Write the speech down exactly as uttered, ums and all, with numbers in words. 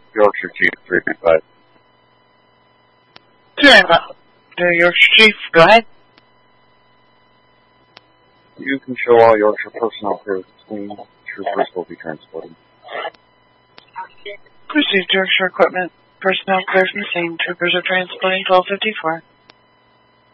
Yorkshire Chief, three nine five. three nine five. The Yorkshire Chief, go ahead. You can show all Yorkshire personnel clear the scene. Troopers will be transported. Received Yorkshire equipment. Personnel clear from the scene. Troopers are transporting twelve fifty-four.